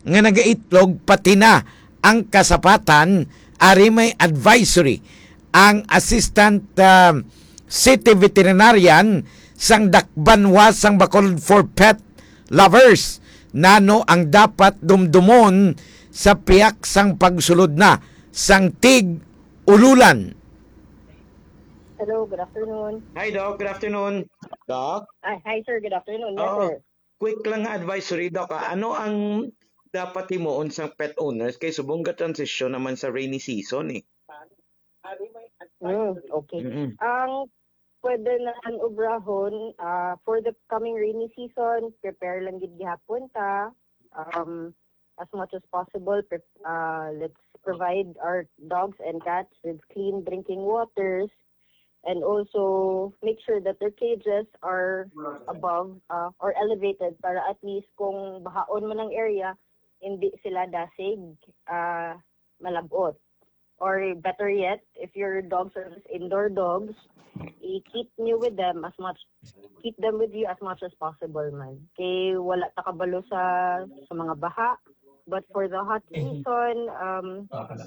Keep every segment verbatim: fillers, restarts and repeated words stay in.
nga nagaitlog pati na ang kasapatan. Ari may advisory ang Assistant uh, City Veterinarian sang Dakbanwa sang Bacolod for Pet Lovers nano ang dapat dumdumon sa piyak sang pagsulod na sang tig ululan. Hello, good afternoon. Hi Doc, good afternoon. Doc? Ah, hi sir, good afternoon. Yes, Oo. sir. Quick lang nga advisory, Doc. ah. Ano ang dapat himuon sa pet owners kay subong ga transition naman sa rainy season eh? Mm, okay. Mm-mm. Ang pwede na ang obrahon ah, for the coming rainy season, prepare lang gid gihapon ta. Um, as much as possible, pre- uh, let's provide our dogs and cats with clean drinking waters. And also make sure that their cages are above uh, or elevated para at least kung bahaon man ang area, hindi sila dasig, uh, malabot. Or better yet, if your dogs are indoor dogs, i-keep niyo with them as much, keep them with you as much as possible man. Kay wala ta kabalo sa sa mga baha. But for the hot season, um,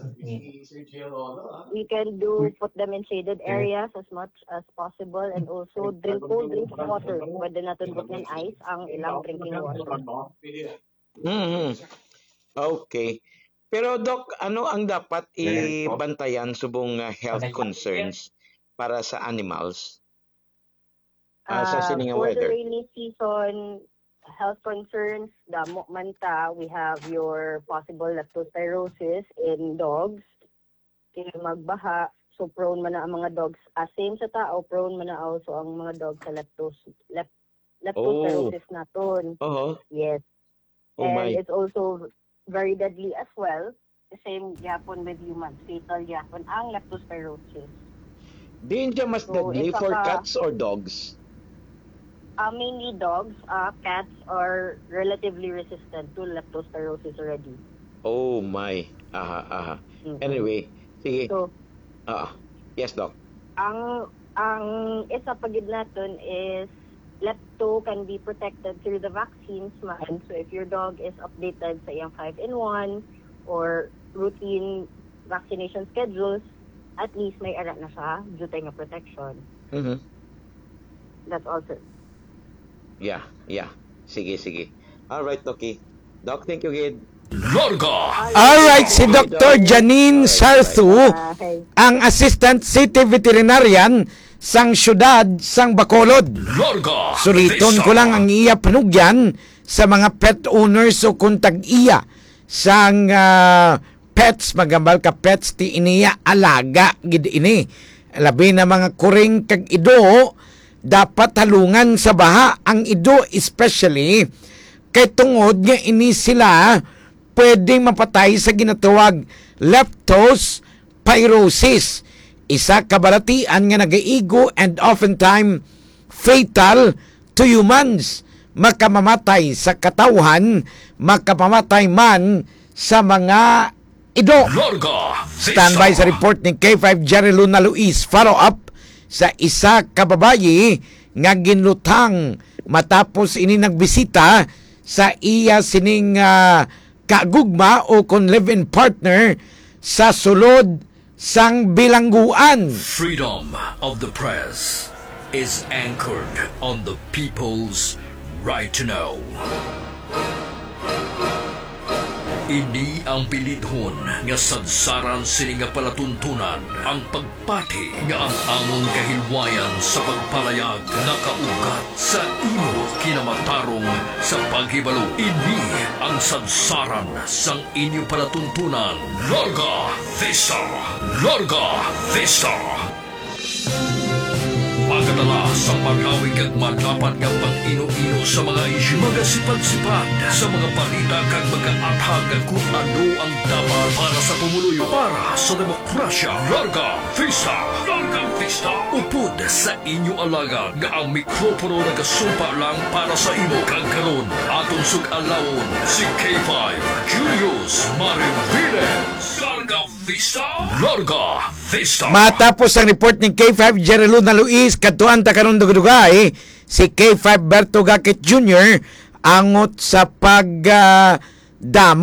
we can do put them in shaded areas as much as possible and also drink cold drinking water. Pwede natin put ng ice ang ilang drinking water. Mhm. Okay. Pero Doc, ano ang dapat ibantayan subong uh, health concerns para sa animals? Ah, sa Uh, siningang for the weather. rainy season, health concerns, damo man ta, we have your possible leptospirosis in dogs. Kaya magbaha, so prone man na ang mga dogs. As same sa tao, prone man na also ang mga dogs sa leptos, lep, leptospirosis naton. Oo. Yes. Oh And my. it's also very deadly as well. The same yapon with humans, fatal yapon ang leptospirosis. Di siya mas So, deadly isa for pa- cats or dogs? Uh, mainly dogs, uh, cats are relatively resistant to leptospirosis already. Oh my. Aha, aha. Mhm. Anyway, sige. So, Ah, yes, Doc. ang ang isa pagid naton is lepto can be protected through the vaccines man. So if your dog is updated sa iyang five in one or routine vaccination schedules, at least may ara na siya due nga protection. Mhm. That's all, sir. Yeah, yeah. Sige, sige. All right, okay. Doc, thank you again. Larga! Alright, si Doctor Janine Sarthu, Ah, okay. ang Assistant City Veterinarian sang syudad sang Bacolod. Larga! Suliton ko lang ang iya panugyan sa mga pet owners o kung tag-iya sang ah, pets, magambal ka pets ti iniya alaga gid ini. Labi na mga kuring kag ido, dapat halungan sa baha ang ido especially kay tungod nga ini sila pwedeng mapatay sa ginatawag leptospirosis. Isa kabalatian nga nagaigo and oftentimes fatal to humans. Makamamatay sa katawhan, makamamatay man sa mga ido. Larga! Standby sa report ni K five Jerry Luna Luis. Follow up sa isa kababayi nga ginlutang matapos ini nagbisita sa iya sining uh, kagugma o kon live-in partner sa sulod sang bilangguan. Freedom of the press is anchored on the people's right to know. Ini ang pilidhon nga sadsaran sini nga palatuntunan ang pagpati nga ang amon kahilwayan sa pagpalayag nakaugat sa imo kinamatarong sa paghibalo. Ini ang sadsaran sang inyo palatuntunan. Larga Vista! Larga Vista! Pagkatala sa pag-awig at malapat ng pag-ino-ino sa mga isyu, magasipag-sipag sa mga balita kag mag-aathag kung ano ang dapat para sa pumuluyo, para sa demokrasya. Larga Vista! Larga Vista! Upod sa inyo alaga nga ang mikropono nagasumpa lang para sa imo. Kagkaroon atong sug-alawon si K five Julius Mariviles. Larga Vista! Larga Vista! Matapos ang report ni K five Jerry Luna Luis, katuan ta karon dugdugay si K five Berto Gakit Junior angot sa pag uh, dam